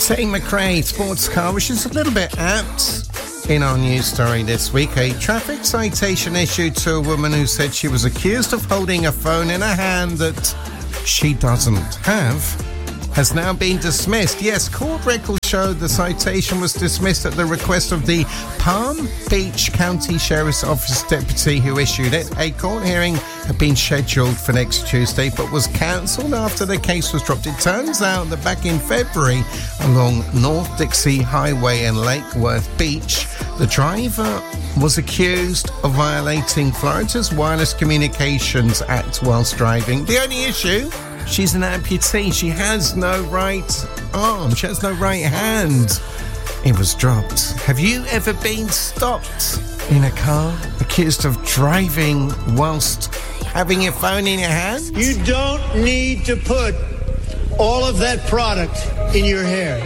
Tate McRae sports car, which is a little bit apt in our news story this week. A traffic citation issued to a woman who said she was accused of holding a phone in a hand that she doesn't have has now been dismissed. Yes, court records showed the citation was dismissed at the request of the Palm Beach County Sheriff's Office deputy who issued it. A court hearing had been scheduled for next Tuesday but was cancelled after the case was dropped. It turns out that back in February, along North Dixie Highway and Lake Worth Beach, the driver was accused of violating Florida's Wireless Communications Act whilst driving. The only issue, she's an amputee. She has no right arm. She has no right hand. It was dropped. Have you ever been stopped in a car accused of driving whilst having your phone in your hand? You don't need to put all of that product in your hair.